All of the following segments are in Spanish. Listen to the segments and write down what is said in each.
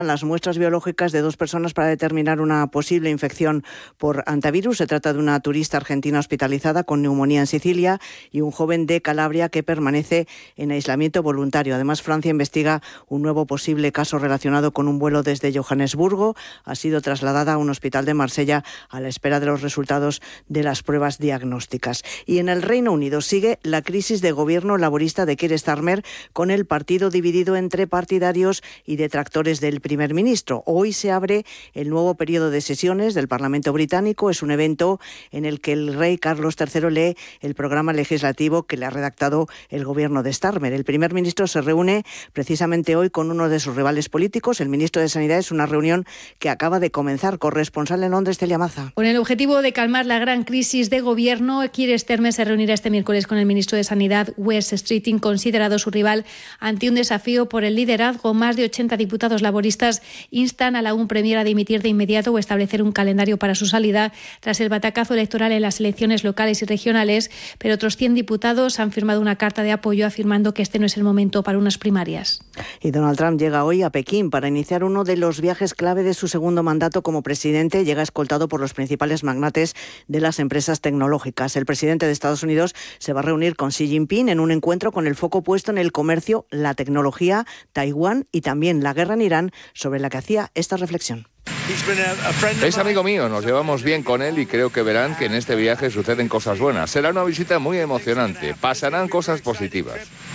las muestras biológicas de 2 personas para determinar una posible infección por hantavirus. Se trata de una turista argentina hospitalizada con neumonía en Sicilia y un joven de Calabria que permanece en aislamiento voluntario. Además, Francia investiga un nuevo posible caso relacionado con un vuelo desde Johannesburgo. Ha sido trasladada a un hospital de Marsella a la espera de los resultados de las pruebas diagnósticas. Y en el Reino Unido sigue la crisis de gobierno laborista de Keir Starmer, con el partido dividido entre partidarios y detractores del primer ministro. Hoy se abre el nuevo periodo de sesiones del Parlamento británico. Es un evento en el que el rey Carlos III lee el programa legislativo que le ha redactado el gobierno de Starmer. El primer ministro se reúne precisamente hoy con uno de sus rivales políticos, el ministro de Sanidad. Es una reunión que acaba de comenzar. Corresponsal en Londres, Celia Maza. Con el objetivo de calmar la gran crisis de gobierno, Keir Starmer se reunirá este miércoles con el ministro de Sanidad, Wes Streeting, considerado su rival ante un desafío por el liderazgo. Más de 80 diputados laboristas instan a la UN Premier a dimitir de inmediato o establecer un calendario para su salida tras el batacazo electoral en las elecciones locales y regionales, pero otros 100 diputados han firmado una carta de apoyo afirmando que este no es el momento para unas primarias. Y Donald Trump llega hoy a Pekín para iniciar uno de los viajes clave de su segundo mandato como presidente. Llega escoltado por los principales magnates de las empresas tecnológicas. El presidente de Estados Unidos se va a reunir con Xi Jinping en un encuentro con el foco puesto en el comercio, la tecnología, Taiwán y también la guerra en Irán, sobre la que hacía esta reflexión. Es amigo mío, nos llevamos bien con él y creo que verán que en este viaje suceden cosas buenas. Será una visita muy emocionante, pasarán cosas positivas.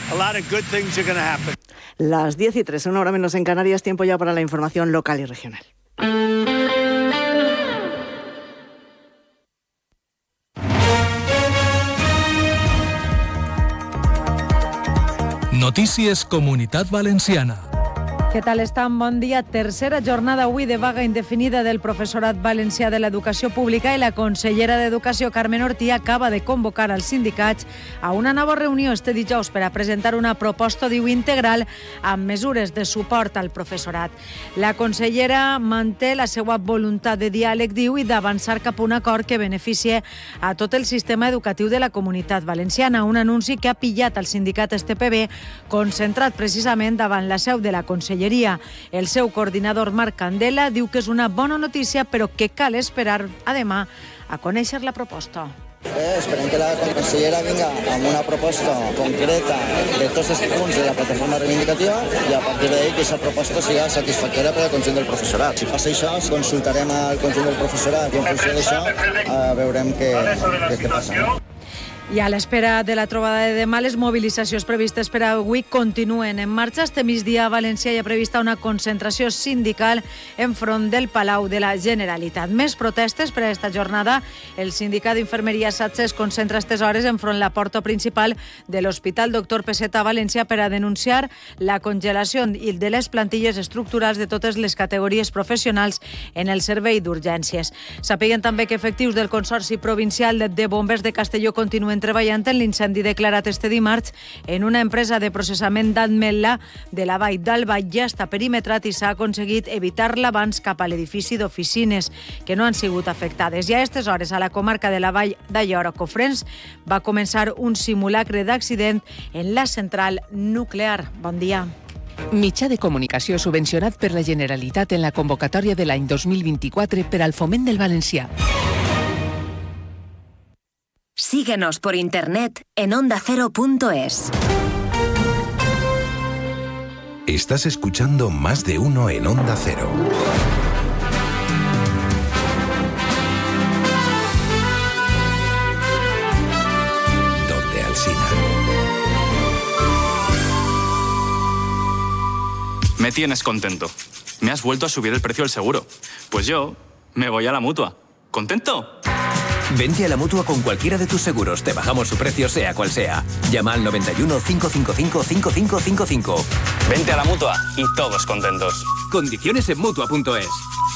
Las 10:03, una hora menos en Canarias, tiempo ya para la información local y regional. Notícies Comunitat Valenciana. Què tal estan? Bon dia. Tercera jornada avui de vaga indefinida del professorat valencià de l'educació pública i la consellera d'Educació, Carmen Ortí, acaba de convocar els sindicats a una nova reunió este dijous per a presentar una proposta, diu, integral amb mesures de suport al professorat. La consellera manté la seva voluntat de diàleg, diu, i d'avançar cap a un acord que beneficie a tot el sistema educatiu de la comunitat valenciana. Un anunci que ha pillat el sindicat STPB, concentrat precisament davant la seu de la conselleria. El seu coordinador, Marc Candela, diu que és una bona notícia, però que cal esperar a demà a conèixer la proposta. Esperem que la consellera vinga amb una proposta concreta de tots els punts de la plataforma reivindicativa i a partir d'ahí que aquesta proposta sigui satisfactòria per al conjunt del professorat. Si passa això, consultarem al conjunt del professorat i en funció d'això veurem què passa. I a l'espera de la trobada de demà, les mobilitzacions previstes per avui continuen en marxa. Este migdia a València hi ha prevista una concentració sindical enfront del Palau de la Generalitat. Més protestes per a aquesta jornada. El sindicat d'Infermeria SATSE es concentra a aquestes hores enfront la porta principal de l'Hospital Doctor Peseta a València per a denunciar la congelació de les plantilles estructurals de totes les categories professionals en el servei d'urgències. Sapiguen també que efectius del Consorci Provincial de Bombers de Castelló continuen treballant en l'incendi declarat este dimarts en una empresa de processament d'ametlla de la Vall d'Alba. Ja està perimetrat i s'ha aconseguit evitar l'abans cap a l'edifici d'oficines que no han sigut afectades. I a aquestes hores a la comarca de la Vall d'Aiora, Cofrents, va començar un simulacre d'accident en la central nuclear. Bon dia. Mitjà de comunicació subvencionat per la Generalitat en la convocatòria de l'any 2024 per al foment del valencià. Síguenos por internet en ondacero.es. Estás escuchando Más de Uno en Onda Cero. Donde Alsina. Me tienes contento. Me has vuelto a subir el precio del seguro. Pues yo me voy a la Mutua. ¿Contento? Vente a la Mutua con cualquiera de tus seguros. Te bajamos su precio sea cual sea. Llama al 91 555 5555. Vente a la Mutua y todos contentos. Condiciones en Mutua.es.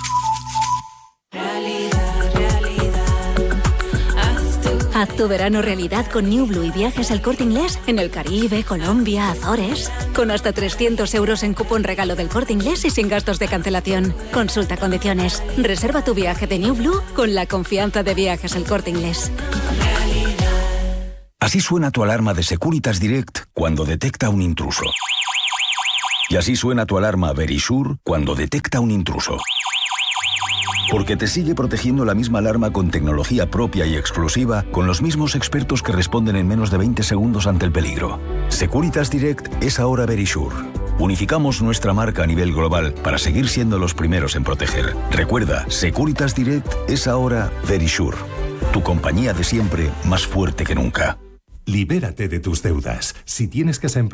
Haz tu verano realidad con New Blue y viajes al Corte Inglés en el Caribe, Colombia, Azores. Con hasta 300 euros en cupón regalo del Corte Inglés y sin gastos de cancelación. Consulta condiciones. Reserva tu viaje de New Blue con la confianza de viajes al Corte Inglés. Así suena tu alarma de Securitas Direct cuando detecta un intruso. Y así suena tu alarma Verisure cuando detecta un intruso. Porque te sigue protegiendo la misma alarma con tecnología propia y exclusiva, con los mismos expertos que responden en menos de 20 segundos ante el peligro. Securitas Direct es ahora Verisure. Unificamos nuestra marca a nivel global para seguir siendo los primeros en proteger. Recuerda, Securitas Direct es ahora Verisure. Tu compañía de siempre más fuerte que nunca. Libérate de tus deudas. Si tienes casa en